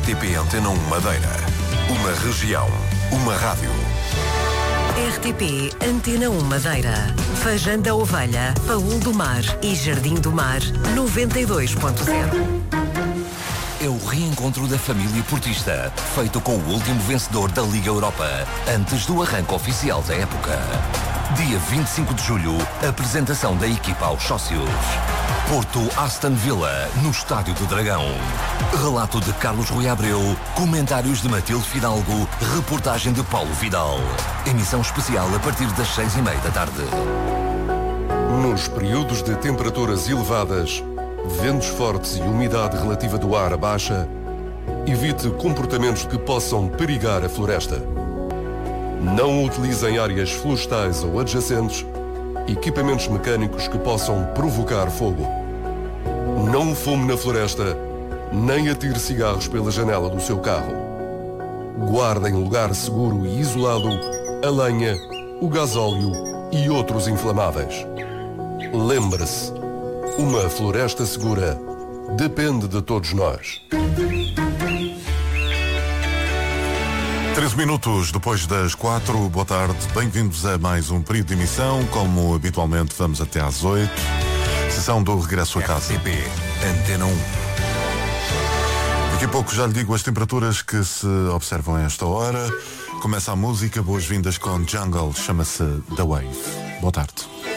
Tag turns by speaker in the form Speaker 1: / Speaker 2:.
Speaker 1: RTP Antena 1 Madeira. Uma região, uma rádio.
Speaker 2: RTP Antena 1 Madeira. Fajã da Ovelha, Paúl do Mar e Jardim do Mar 92.0.
Speaker 3: É o reencontro da família portista, feito com o último vencedor da Liga Europa, antes do arranque oficial da época. Dia 25 de julho, apresentação da equipa aos sócios. Porto Aston Villa, no Estádio do Dragão. Relato de Carlos Rui Abreu, comentários de Matilde Fidalgo, reportagem de Paulo Vidal. Emissão especial a partir das 6:30 da tarde.
Speaker 4: Nos períodos de temperaturas elevadas, ventos fortes e umidade relativa do ar baixa, evite comportamentos que possam perigar a floresta. Não utilizem áreas florestais ou adjacentes, equipamentos mecânicos que possam provocar fogo. Não fume na floresta, nem atire cigarros pela janela do seu carro. Guarde em lugar seguro e isolado a lenha, o gasóleo e outros inflamáveis. Lembre-se, uma floresta segura depende de todos nós.
Speaker 5: 13 minutos depois das 4, boa tarde, bem-vindos a mais um período de emissão, como habitualmente vamos até às 8, sessão do regresso a casa.
Speaker 1: RTP Antena 1.
Speaker 5: Daqui a pouco já lhe digo as temperaturas que se observam a esta hora. Começa a música, boas-vindas com Jungle, chama-se The Wave. Boa tarde.